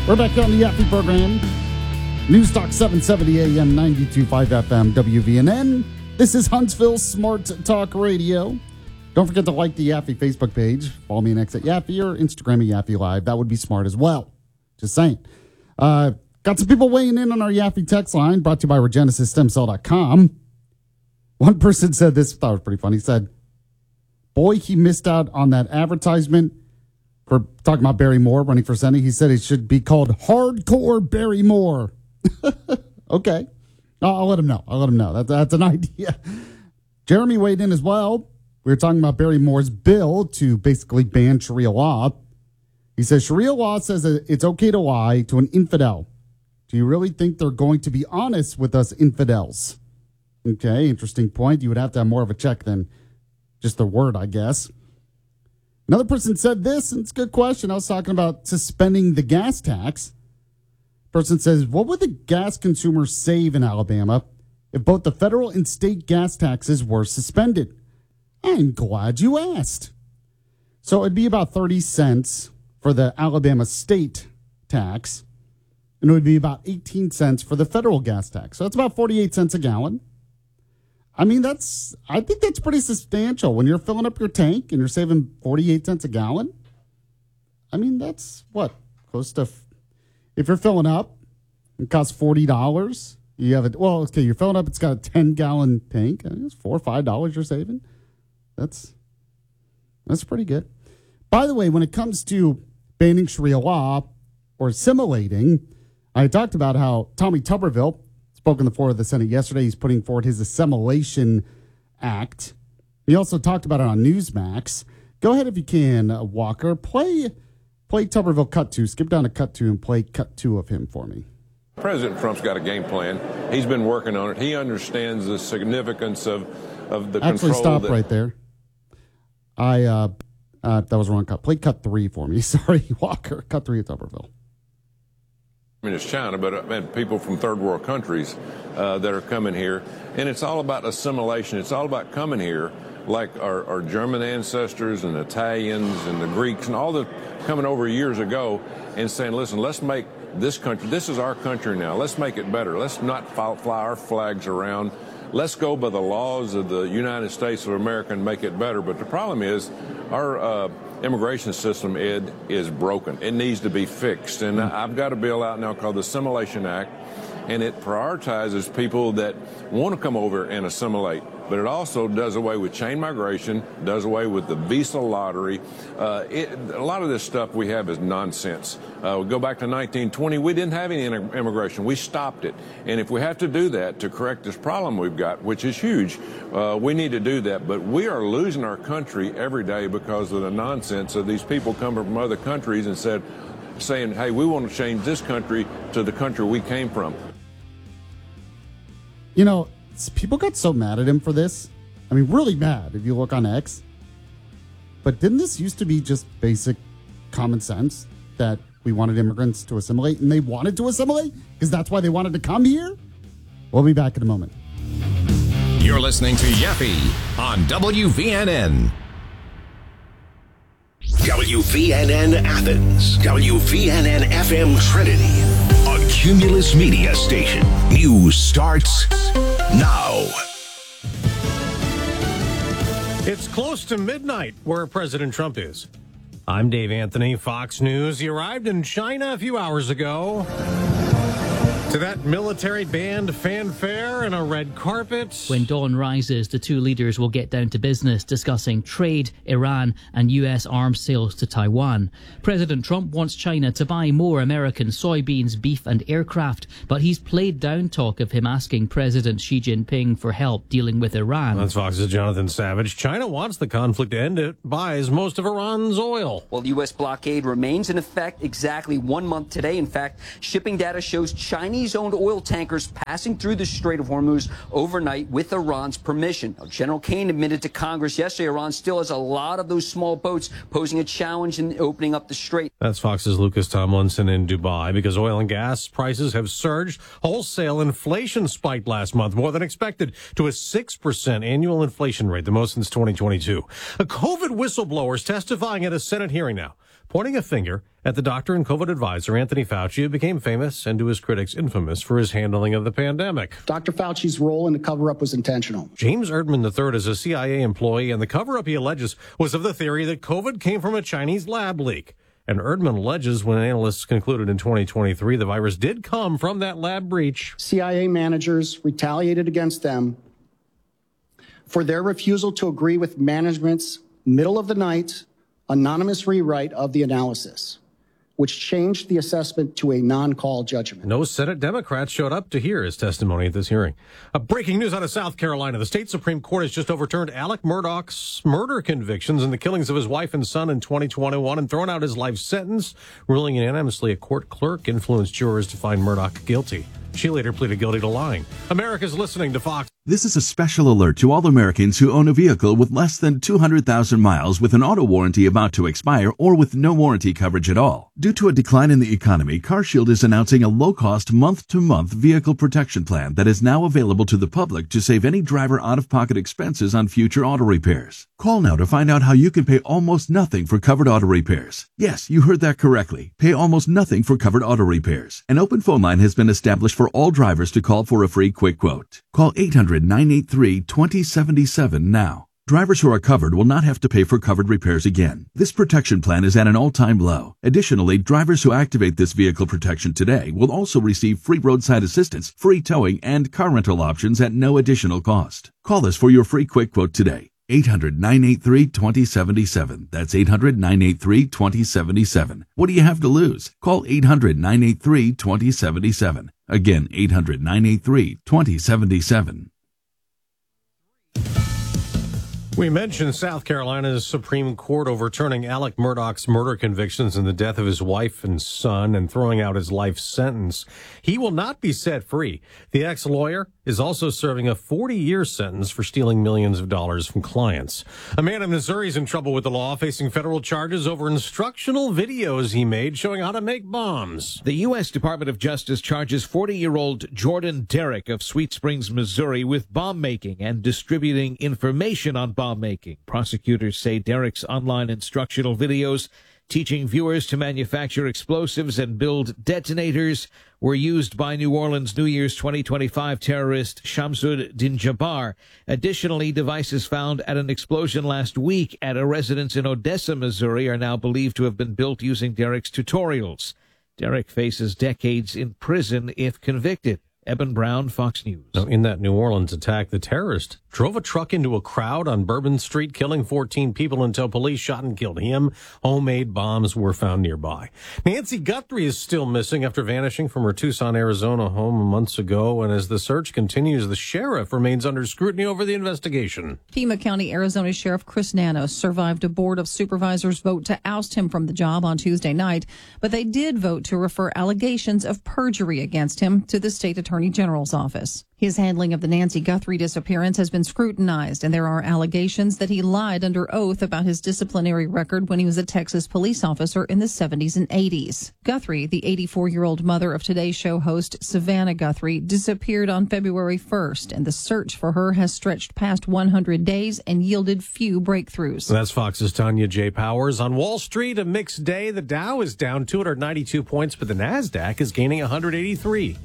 We're back on the Yaffe program. News Talk 770 AM 92.5 FM WVNN. This is Huntsville Smart Talk Radio. Don't forget to like the Yaffe Facebook page. Follow me on X at Yaffe or Instagram at Yaffe Live. That would be smart as well. Just saying. Got some people weighing in on our Yaffe text line, brought to you by RegenesisStemCell.com. One person said this, thought it was pretty funny. He said, boy, he missed out on that advertisement for talking about Barry Moore running for Senate. He said it should be called Hardcore Barry Moore. Okay. I'll let him know. That's an idea. Jeremy weighed in as well. We were talking about Barry Moore's bill to basically ban Sharia law. He says, Sharia law says that it's okay to lie to an infidel. Do you really think they're going to be honest with us infidels? Okay, interesting point. You would have to have more of a check than just the word, I guess. Another person said this, and it's a good question. I was talking about suspending the gas tax. Person says, what would the gas consumers save in Alabama if both the federal and state gas taxes were suspended? I'm glad you asked. So it'd be about 30 cents for the Alabama state tax, and it would be about 18 cents for the federal gas tax. So that's about 48 cents a gallon. I mean, I think that's pretty substantial. When you're filling up your tank and you're saving 48 cents a gallon, I mean, that's what? Close to, if you're filling up, it costs $40. You have it, well, okay, you're filling up, it's got a 10-gallon tank. I think it's $4 or $5 you're saving. That's pretty good. By the way, when it comes to banning Sharia law or assimilating, I talked about how Tommy Tuberville spoke on the floor of the Senate yesterday. He's putting forward his Assimilation Act. He also talked about it on Newsmax. Go ahead if you can, Walker. Play Tuberville cut 2. Skip down to cut 2 and play cut 2 of him for me. President Trump's got a game plan. He's been working on it. He understands the significance of the control. Actually, stop right there. That was the wrong cut. Play cut 3 for me. Sorry, Walker. Cut 3 at Tuberville. I mean, it's China, but people from third world countries that are coming here. And it's all about assimilation. It's all about coming here like our German ancestors and Italians and the Greeks and all the coming over years ago and saying, listen, let's make this country, this is our country now. Let's make it better. Let's not fly our flags around. Let's go by the laws of the United States of America and make it better. But the problem is our immigration system, Ed, is broken. It needs to be fixed. And I've got a bill out now called the Assimilation Act, and it prioritizes people that want to come over and assimilate. But it also does away with chain migration, does away with the visa lottery. A lot of this stuff we have is nonsense. We go back to 1920, we didn't have any immigration. We stopped it. And if we have to do that to correct this problem we've got, which is huge, we need to do that. But we are losing our country every day because of the nonsense of these people coming from other countries and saying, hey, we want to change this country to the country we came from. You know, people got so mad at him for this. I mean, really mad if you look on X. But didn't this used to be just basic common sense that we wanted immigrants to assimilate, and they wanted to assimilate because that's why they wanted to come here? We'll be back in a moment. You're listening to Yaffe on WVNN. WVNN Athens, WVNN FM Trinity, a Cumulus Media station. News starts now. It's close to midnight where President Trump is. I'm Dave Anthony, Fox News. He arrived in China a few hours ago. To that military band fanfare and a red carpet. When dawn rises, the two leaders will get down to business, discussing trade, Iran, and U.S. arms sales to Taiwan. President Trump wants China to buy more American soybeans, beef, and aircraft, but he's played down talk of him asking President Xi Jinping for help dealing with Iran. That's Fox's Jonathan Savage. China wants the conflict to end. It buys most of Iran's oil. Well, the U.S. blockade remains in effect exactly 1 month today. In fact, shipping data shows Chinese-owned oil tankers passing through the Strait of Hormuz overnight with Iran's permission. Now, General Kane admitted to Congress yesterday Iran still has a lot of those small boats, posing a challenge in opening up the strait. That's Fox's Lucas Tomlinson in Dubai. Because oil and gas prices have surged, wholesale inflation spiked last month more than expected to a 6% annual inflation rate, the most since 2022. A COVID whistleblower is testifying at a Senate hearing now. pointing a finger at the doctor and COVID advisor, Anthony Fauci, who became famous and to his critics infamous for his handling of the pandemic. Dr. Fauci's role in the cover-up was intentional. James Erdman III is a CIA employee, and the cover-up, he alleges, was of the theory that COVID came from a Chinese lab leak. And Erdman alleges when analysts concluded in 2023 the virus did come from that lab breach. CIA managers retaliated against them for their refusal to agree with management's middle-of-the-night anonymous rewrite of the analysis, which changed the assessment to a non-call judgment. No Senate Democrats showed up to hear his testimony at this hearing. Breaking news out of South Carolina. The state Supreme Court has just overturned Alec Murdaugh's murder convictions in the killings of his wife and son in 2021 and thrown out his life sentence, ruling unanimously a court clerk influenced jurors to find Murdaugh guilty. She later pleaded guilty to lying. America's listening to Fox. This is a special alert to all Americans who own a vehicle with less than 200,000 miles with an auto warranty about to expire or with no warranty coverage at all. Due to a decline in the economy, CarShield is announcing a low-cost month-to-month vehicle protection plan that is now available to the public to save any driver out-of-pocket expenses on future auto repairs. Call now to find out how you can pay almost nothing for covered auto repairs. Yes, you heard that correctly. Pay almost nothing for covered auto repairs. An open phone line has been established for all drivers to call for a free quick quote. Call 800-983-2077 now. Drivers who are covered will not have to pay for covered repairs again. This protection plan is at an all-time low. Additionally, drivers who activate this vehicle protection today will also receive free roadside assistance, free towing, and car rental options at no additional cost. Call us for your free quick quote today. 800-983-2077. That's 800-983-2077. What do you have to lose? Call 800-983-2077. Again, 800-983-2077. We mentioned South Carolina's Supreme Court overturning Alec Murdaugh's murder convictions in the death of his wife and son and throwing out his life sentence. He will not be set free. The ex-lawyer is also serving a 40-year sentence for stealing millions of dollars from clients. A man in Missouri is in trouble with the law, facing federal charges over instructional videos he made showing how to make bombs. The U.S. Department of Justice charges 40-year-old Jordan Derrick of Sweet Springs, Missouri, with bomb making and distributing information on bomb making. Prosecutors say Derrick's online instructional videos teaching viewers to manufacture explosives and build detonators were used by New Orleans New Year's 2025 terrorist Shamsud Dinjabar. Additionally, devices found at an explosion last week at a residence in Odessa, Missouri, are now believed to have been built using Derrick's tutorials. Derrick faces decades in prison if convicted. Eben Brown, Fox News. Now, in that New Orleans attack, the terrorist drove a truck into a crowd on Bourbon Street, killing 14 people until police shot and killed him. Homemade bombs were found nearby. Nancy Guthrie is still missing after vanishing from her Tucson, Arizona home months ago. And as the search continues, the sheriff remains under scrutiny over the investigation. Pima County, Arizona Sheriff Chris Nanos survived a board of supervisors vote to oust him from the job on Tuesday night, but they did vote to refer allegations of perjury against him to the state attorney general's office. His handling of the Nancy Guthrie disappearance has been scrutinized, and there are allegations that he lied under oath about his disciplinary record when he was a Texas police officer in the 70s and 80s. Guthrie, the 84-year-old mother of Today Show host Savannah Guthrie, disappeared on February 1st, and the search for her has stretched past 100 days and yielded few breakthroughs. That's Fox's Tanya J. Powers. On Wall Street, a mixed day. The Dow is down 292 points, but the NASDAQ is gaining 183.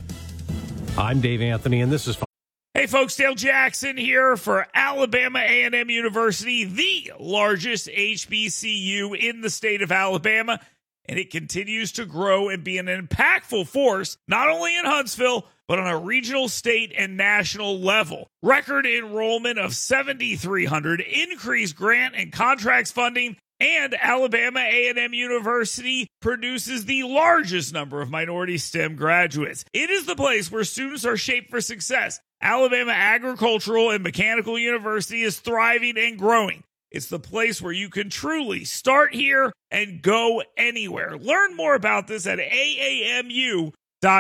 I'm Dave Anthony, and this is... Hey, folks, Dale Jackson here for Alabama A&M University, the largest HBCU in the state of Alabama, and it continues to grow and be an impactful force, not only in Huntsville, but on a regional, state, and national level. Record enrollment of 7,300, increased grant and contracts funding, and Alabama A&M University produces the largest number of minority STEM graduates. It is the place where students are shaped for success. Alabama Agricultural and Mechanical University is thriving and growing. It's the place where you can truly start here and go anywhere. Learn more about this at AAMU.edu.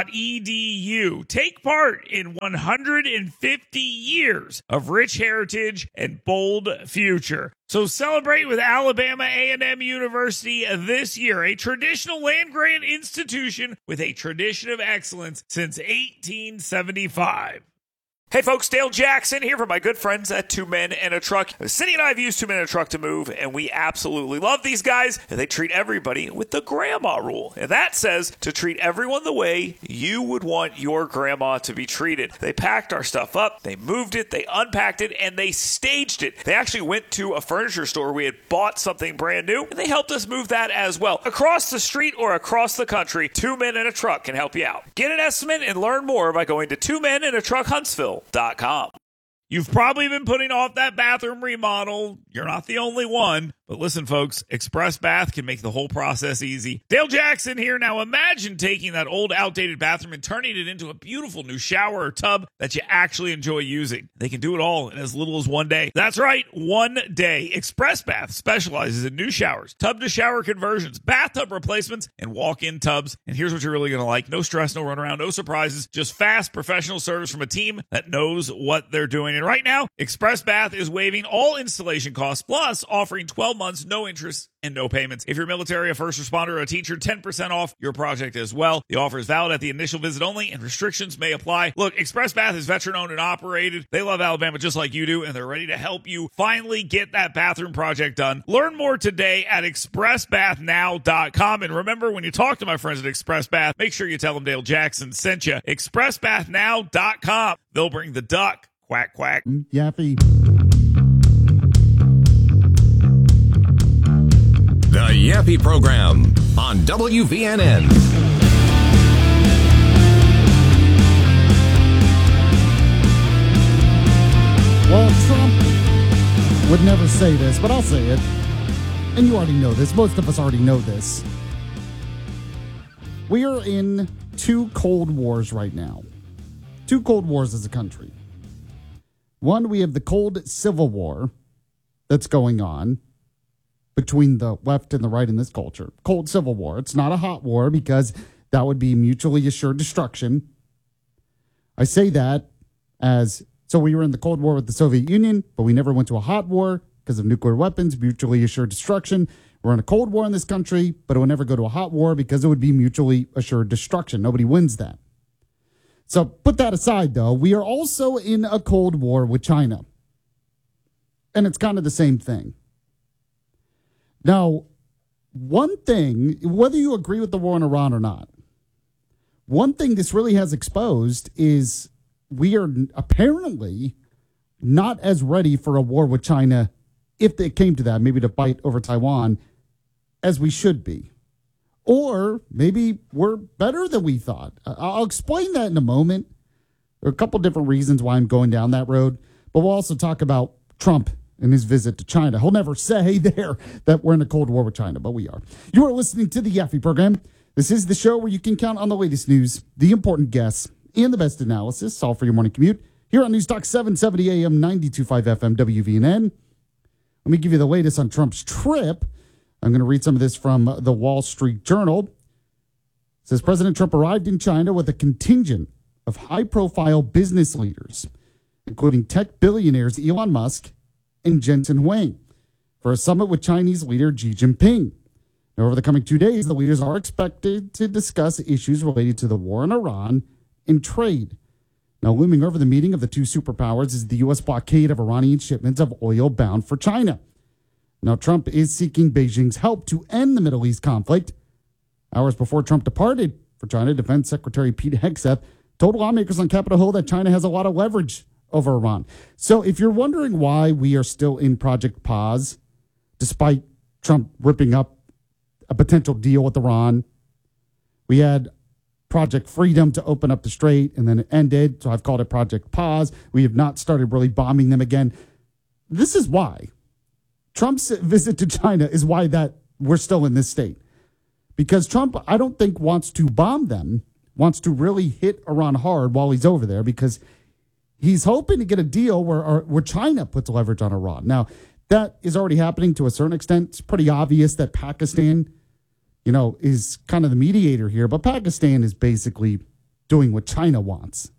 Take part in 150 years of rich heritage and bold future. So celebrate with Alabama A&M University this year, a traditional land-grant institution with a tradition of excellence since 1875. Hey folks, Dale Jackson here for my good friends at Two Men and a Truck. Cindy and I have used Two Men and a Truck to move, and we absolutely love these guys. They treat everybody with the grandma rule. And that says to treat everyone the way you would want your grandma to be treated. They packed our stuff up, they moved it, they unpacked it, and they staged it. They actually went to a furniture store. We had bought something brand new, and they helped us move that as well. Across the street or across the country, Two Men and a Truck can help you out. Get an estimate and learn more by going to twomenandatruckhuntsville.com. You've probably been putting off that bathroom remodel. You're not the only one. But listen, folks, Express Bath can make the whole process easy. Dale Jackson here. Now imagine taking that old, outdated bathroom and turning it into a beautiful new shower or tub that you actually enjoy using. They can do it all in as little as 1 day. That's right, 1 day. Express Bath specializes in new showers, tub-to-shower conversions, bathtub replacements, and walk-in tubs. And here's what you're really going to like. No stress, no runaround, no surprises. Just fast, professional service from a team that knows what they're doing. And right now, Express Bath is waiving all installation costs, plus offering 12 months, no interest, and no payments. If you're military, a first responder, or a teacher, 10% off your project as well. The offer is valid at the initial visit only, and restrictions may apply. Look, Express Bath is veteran-owned and operated. They love Alabama just like you do, and they're ready to help you finally get that bathroom project done. Learn more today at expressbathnow.com. And remember, when you talk to my friends at Express Bath, make sure you tell them Dale Jackson sent you. expressbathnow.com. They'll bring the duck. Quack, quack. Yappy. The Yappy Program on WVNN. Well, Trump would never say this, but I'll say it. And you already know this. Most of us already know this. We are in two Cold Wars right now. Two Cold Wars as a country. One, we have the Cold Civil War that's going on between the left and the right in this culture. Cold Civil War. It's not a hot war because that would be mutually assured destruction. I say that as, so we were in the Cold War with the Soviet Union, but we never went to a hot war because of nuclear weapons, mutually assured destruction. We're in a Cold War in this country, but it would never go to a hot war because it would be mutually assured destruction. Nobody wins that. So put that aside, though. We are also in a Cold War with China. And it's kind of the same thing. Now, one thing, whether you agree with the war in Iran or not, one thing this really has exposed is we are apparently not as ready for a war with China, if it came to that, maybe to fight over Taiwan, as we should be. Or maybe we're better than we thought. I'll explain that in a moment. There are a couple different reasons why I'm going down that road, but we'll also talk about Trump in his visit to China. He'll never say there that we're in a Cold War with China, but we are. You are listening to the Yaffee Program. This is the show where you can count on the latest news, the important guests, and the best analysis, all for your morning commute, here on News Talk 770 AM, 92.5 FM, WVNN. Let me give you the latest on Trump's trip. I'm going to read some of this from the Wall Street Journal. It says President Trump arrived in China with a contingent of high-profile business leaders, including tech billionaires Elon Musk and Jensen Huang, for a summit with Chinese leader Xi Jinping. Now, over the coming 2 days, the leaders are expected to discuss issues related to the war in Iran and trade. Now, looming over the meeting of the two superpowers is the U.S. blockade of Iranian shipments of oil bound for China. Now, Trump is seeking Beijing's help to end the Middle East conflict. Hours before Trump departed for China, Defense Secretary Pete Hegseth told lawmakers on Capitol Hill that China has a lot of leverage over Iran. So if you're wondering why we are still in Project Pause, despite Trump ripping up a potential deal with Iran, we had Project Freedom to open up the strait, and then it ended. So I've called it Project Pause. We have not started really bombing them again. This is why. Trump's visit to China is why that we're still in this state. Because Trump, I don't think, wants to bomb them, wants to really hit Iran hard while he's over there, because he's hoping to get a deal where China puts leverage on Iran. Now, that is already happening to a certain extent. It's pretty obvious that Pakistan, is kind of the mediator here, but Pakistan is basically doing what China wants.